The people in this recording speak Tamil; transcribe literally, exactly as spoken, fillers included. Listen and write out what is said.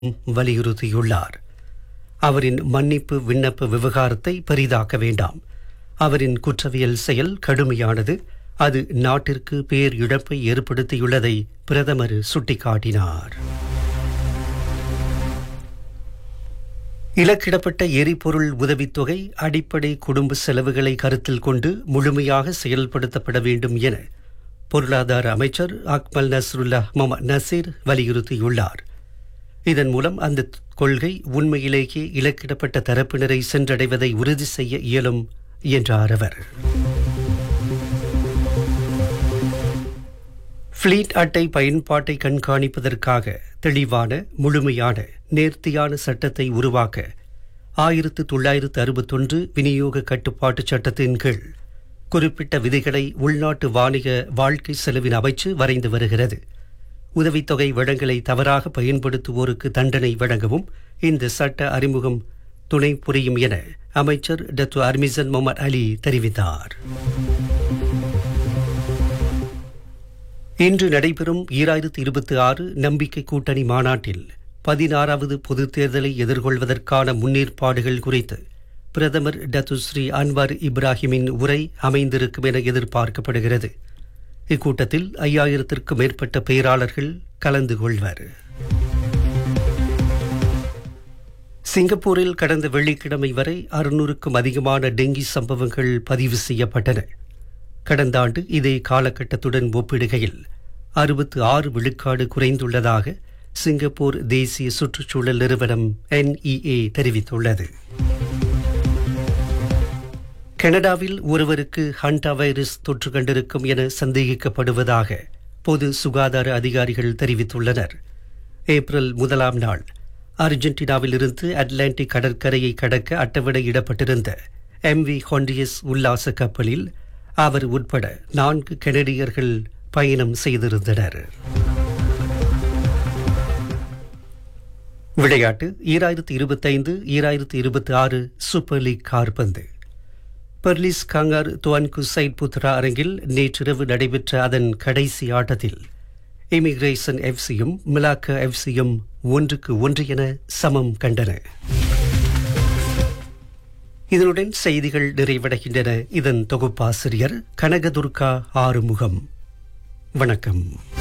வலியுறுத்தியுள்ளார். அவரின் மன்னிப்பு விண்ணப்ப விவகாரத்தை பெரிதாக்க வேண்டாம். அவரின் குற்றவியல் செயல் கடுமையானது. அது நாட்டிற்கு பேர் இழப்பை ஏற்படுத்தியுள்ளதை பிரதமர் சுட்டிக்காட்டினார். இலக்கிடப்பட்ட எரிபொருள் உதவித்தொகை அடிப்படை குடும்ப செலவுகளை கருத்தில் கொண்டு முழுமையாக செயல்படுத்தப்பட வேண்டும் என பொருளாதார அமைச்சர் அக்மல் நஸ்ருல்லா முகமது நசீர் வலியுறுத்தியுள்ளார். இதன் மூலம் அந்த கொள்கை உண்மையிலேயே இலக்கிடப்பட்ட தரப்பினரை சென்றடைவதை உறுதி செய்ய இயலும் என்றார் அவர். ஃபிளீட் அட்டை பயன்பாட்டை கண்காணிப்பதற்காக தெளிவான, முழுமையான, நேர்த்தியான சட்டத்தை உருவாக்க ஆயிரத்து தொள்ளாயிரத்து அறுபத்தொன்று விநியோக கட்டுப்பாட்டு சட்டத்தின் கீழ் குறிப்பிட்ட விதிகளை உள்நாட்டு வாணிக வாழ்க்கை செலவின அமைச்சு வரைந்து வருகிறது. உதவித்தொகை வழங்கலை தவறாக பயன்படுத்துவோருக்கு தண்டனை வழங்கவும் இந்த சட்ட அறிமுகம் துணை புரியும் என அமைச்சர் டத்து அர்மிசன் முகமது அலி தெரிவித்தார். இன்று நடைபெறும் ஈராயிரத்து இருபத்தி ஆறு நம்பிக்கை கூட்டணி மாநாட்டில் பதினாறாவது பொதுத் தேர்தலை எதிர்கொள்வதற்கான முன்னேற்பாடுகள் குறித்து பிரதமர் டத்து ஸ்ரீ அன்வார் இப்ராஹிமின் உரை அமைந்திருக்கும் என எதிர்பார்க்கப்படுகிறது. இக்கூட்டத்தில் ஐயாயிரத்திற்கும் மேற்பட்ட பேராளர்கள் கலந்து கொள்வர். சிங்கப்பூரில் கடந்த வெள்ளிக்கிழமை வரை அறுநூறுக்கும் அதிகமான டெங்கி சம்பவங்கள் பதிவு செய்யப்பட்டன. கடந்த ஆண்டு இதே காலகட்டத்துடன் ஒப்பிடுகையில் அறுபத்து ஆறு விழுக்காடு குறைந்துள்ளதாக சிங்கப்பூர் தேசிய சுற்றுச்சூழல் நிறுவனம் என்இஏ தெரிவித்துள்ளது. கனடாவில் ஒருவருக்கு ஹண்டா வைரஸ் தொற்று கண்டிருக்கும் என சந்தேகிக்கப்படுவதாக பொது சுகாதார அதிகாரிகள் தெரிவித்துள்ளனர். ஏப்ரல் முதலாம் நாள் அர்ஜென்டினாவில் இருந்து அட்லாண்டிக் கடற்கரையை கடக்க அட்டவணையிடப்பட்டிருந்த எம்வி ஹொண்டியஸ் உல்லாச கப்பலில் அவர் உட்பட நான்கு கனடியர்கள் பயணம் செய்திருந்தனர். விளையாட்டு ஈராயிரத்து இருபத்தைந்து ஈராயிரத்து இருபத்தி ஆறு சூப்பர் லீக் கால்பந்து. பெர்லிஸ் காங்கார் துவான்கு சைட் புத்ரா அரங்கில் நேற்றிரவு நடைபெற்ற அதன் கடைசி ஆட்டத்தில் இமிகிரேஷன் எஃப்சியும் மிலாக்கா எஃப்சியும் ஒன்றுக்கு ஒன்று என சமம் கண்டன. இதனுடன் செய்திகள் நிறைவடைகின்றன. இதன் தொகுப்பாசிரியர் கனகதுர்கா ஆறுமுகம். வணக்கம்.